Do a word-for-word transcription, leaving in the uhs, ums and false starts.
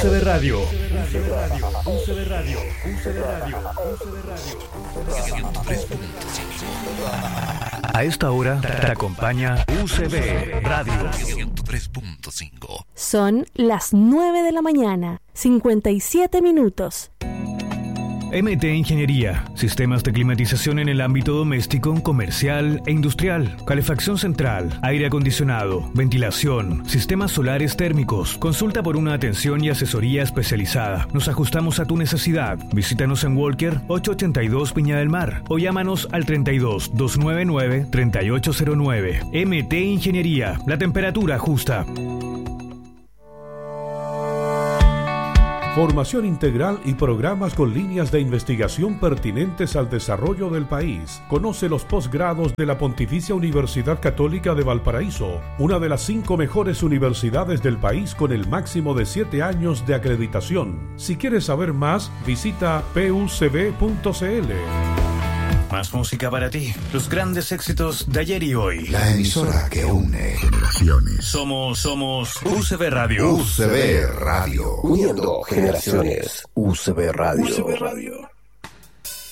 C B Radio. U C B Radio. U C B Radio. U C B Radio. U C B Radio. A esta hora te acompaña U C B Radio ciento tres punto cinco. Son las nueve de la mañana, cincuenta y siete minutos. M T Ingeniería, sistemas de climatización en el ámbito doméstico, comercial e industrial, calefacción central, aire acondicionado, ventilación, sistemas solares térmicos. Consulta por una atención y asesoría especializada. Nos ajustamos a tu necesidad. Visítanos en Walker ochocientos ochenta y dos Viña del Mar o llámanos al treinta y dos, doscientos noventa y nueve, treinta y ocho cero nueve. M T Ingeniería, la temperatura justa. Formación integral y programas con líneas de investigación pertinentes al desarrollo del país. Conoce los posgrados de la Pontificia Universidad Católica de Valparaíso, una de las cinco mejores universidades del país con el máximo de siete años de acreditación. Si quieres saber más, visita p u c b punto c l. Más música para ti. Los grandes éxitos de ayer y hoy. La emisora que une generaciones. Somos, somos U C B Radio. U C B Radio. Uniendo generaciones. U C B Radio. U C B Radio.